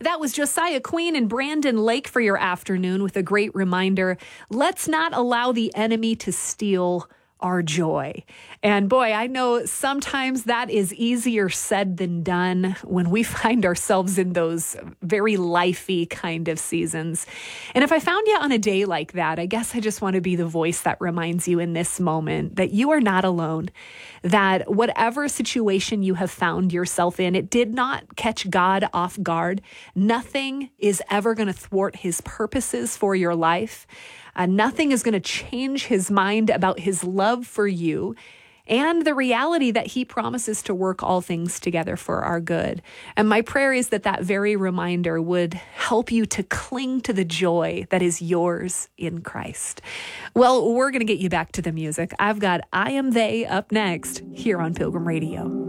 That was Josiah Queen and Brandon Lake for your afternoon with a great reminder. Let's not allow the enemy to steal our joy. And boy, I know sometimes that is easier said than done when we find ourselves in those very lifey kind of seasons. And if I found you on a day like that, I guess I just want to be the voice that reminds you in this moment that you are not alone, that whatever situation you have found yourself in, it did not catch God off guard. Nothing is ever going to thwart his purposes for your life. Nothing is going to change his mind about his love for you and the reality that he promises to work all things together for our good. And my prayer is that that very reminder would help you to cling to the joy that is yours in Christ. Well, we're going to get you back to the music. I've got I Am They up next here on Pilgrim Radio.